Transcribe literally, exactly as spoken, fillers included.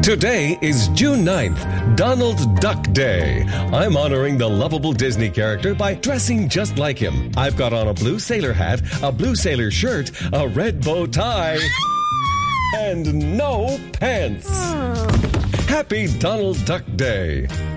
Today is June ninth, Donald Duck Day. I'm honoring the lovable Disney character by dressing just like him. I've got on a blue sailor hat, a blue sailor shirt, a red bow tie, and no pants. Happy Donald Duck Day.